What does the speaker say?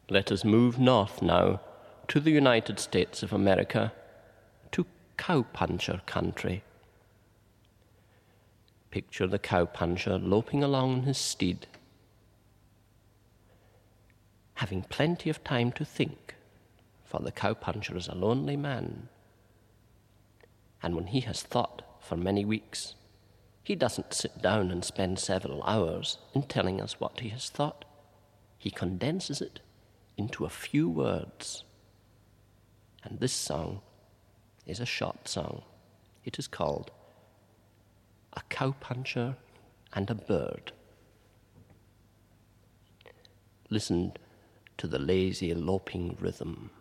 Let us move north now to the United States of America, to cowpuncher country. Picture the cowpuncher loping along on his steed, having plenty of time to think, for the cowpuncher is a lonely man. And when he has thought for many weeks, he doesn't sit down and spend several hours in telling us what he has thought. He condenses it into a few words. And this song is a short song. It is called A Cowpuncher and a Bird. Listen to the lazy loping rhythm.